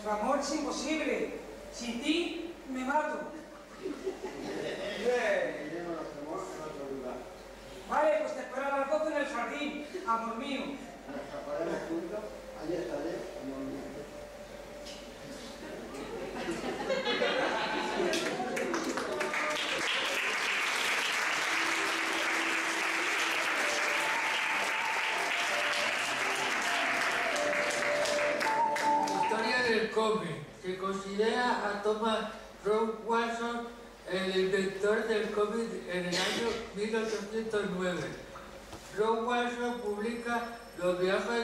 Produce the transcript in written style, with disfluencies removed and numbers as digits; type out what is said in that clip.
Nuestro amor es imposible. Sin ti, me mato. Iremos a nuestro amor en otro lugar. Vale, pues te espero a las 12 en el jardín, amor mío. Nos escaparemos juntos. Allí estaré, amor mío. Historia del cómic. Se considera a Thomas Rowe Watson el inventor del cómic en el año 1809. Rowe Watson publica los viajes